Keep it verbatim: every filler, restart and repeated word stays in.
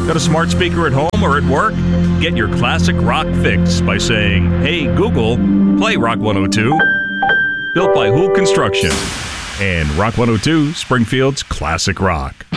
Got a smart speaker at home or at work? Get your classic rock fix by saying, "Hey Google, play Rock one oh two." Built by Hool Construction and Rock one oh two, Springfield's classic rock.